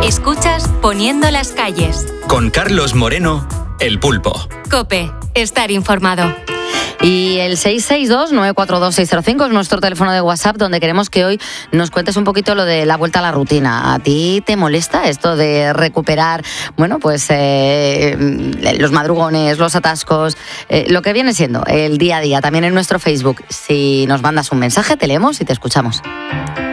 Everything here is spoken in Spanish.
Escuchas Poniendo las calles. Con Carlos Moreno, El Pulpo. COPE, estar informado. Y el 662-942-605 es nuestro teléfono de WhatsApp, donde queremos que hoy nos cuentes un poquito lo de la vuelta a la rutina. ¿A ti te molesta esto de recuperar, bueno, pues los madrugones, los atascos, lo que viene siendo el día a día? También en nuestro Facebook, si nos mandas un mensaje, te leemos y te escuchamos.